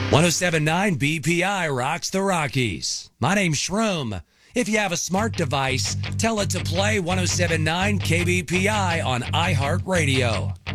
1079 BPI rocks the Rockies. My name's Shroom. If you have a smart device, tell it to play 1079 KBPI on iHeartRadio.